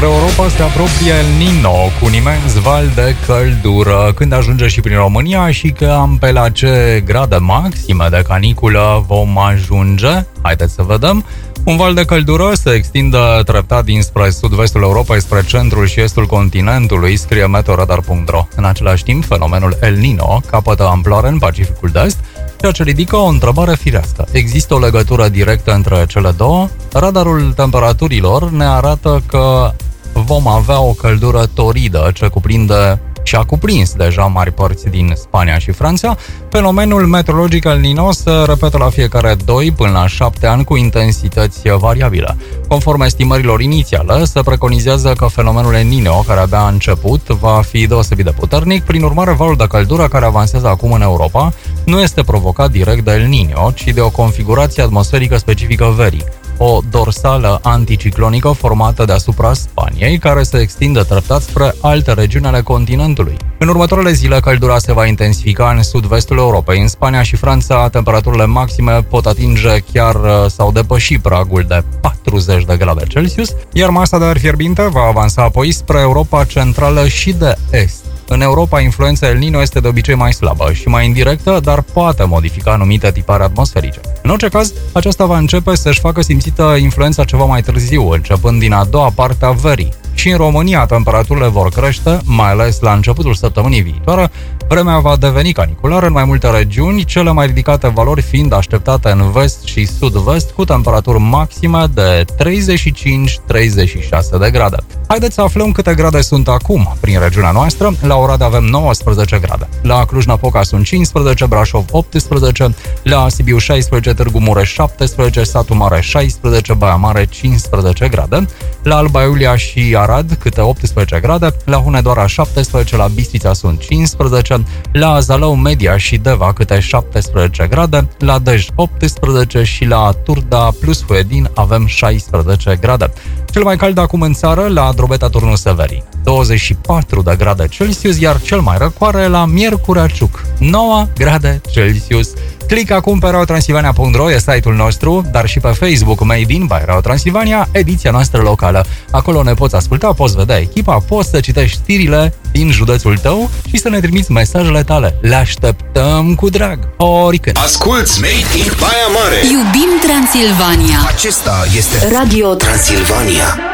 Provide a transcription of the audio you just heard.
Spre Europa se apropie El Niño cu un imens val de căldură când ajunge și prin România și cam pe la ce grade maxime de caniculă vom ajunge. Haideți să vedem. Un val de căldură se extinde treptat dinspre sud-vestul Europei spre centrul și estul continentului, scrie meteoradar.ro. În același timp, fenomenul El Niño capătă amploare în Pacificul de Est, ceea ce ridică o întrebare firească. Există o legătură directă între cele două? Radarul temperaturilor ne arată că vom avea o căldură toridă ce cuprinde și a cuprins deja mari părți din Spania și Franța. Fenomenul meteorologic El Niño se repetă la fiecare 2 până la 7 ani cu intensități variabile. Conform estimărilor inițiale, se preconizează că fenomenul El Niño, care abia a început, va fi deosebit de puternic. Prin urmare, valul de căldură care avansează acum în Europa nu este provocat direct de El Niño, ci de o configurație atmosferică specifică verii, o dorsală anticiclonică formată deasupra Spaniei, care se extinde treptat spre alte regiuni ale continentului. În următoarele zile, căldura se va intensifica în sud-vestul Europei. În Spania și Franța, temperaturile maxime pot atinge chiar sau depăși pragul de 40 de grade Celsius, iar masa de aer fierbinte va avansa apoi spre Europa centrală și de est. În Europa, influența El Niño este de obicei mai slabă și mai indirectă, dar poate modifica anumite tipare atmosferice. În orice caz, aceasta va începe să-și facă simțită influența ceva mai târziu, începând din a doua parte a verii. Și în România, temperaturile vor crește, mai ales la începutul săptămânii viitoare. Vremea va deveni caniculară în mai multe regiuni, cele mai ridicate valori fiind așteptate în vest și sud-vest, cu temperaturi maxime de 35-36 de grade. Haideți să aflăm câte grade sunt acum prin regiunea noastră. La Oradea avem 19 grade. La Cluj-Napoca sunt 15, Brașov 18, la Sibiu 16, Târgu Mureș 17, Satu Mare 16, Baia Mare 15 grade, la Alba Iulia și Arad câte 18 grade, la Hunedoara 17, la Bistrița sunt 15, la Zalău, Media și Deva câte 17 grade, la Dej 18 și la Turda plus Huedin avem 16 grade. Cel mai cald acum în țară la Drobeta Turnul Severin, 24 de grade Celsius, iar cel mai răcoare la Miercurea Ciuc, 9 grade Celsius. Click acum pe reotransilvania.ro, e site-ul nostru, dar și pe Facebook Made in by Reo Transilvania, ediția noastră locală. Acolo ne poți asculta, poți vedea echipa, poți să citești știrile din județul tău și să ne trimiți mesajele tale. Le așteptăm cu drag, oricând. Asculți Made in Baia Mare. Iubim Transilvania. Acesta este Radio Transilvania.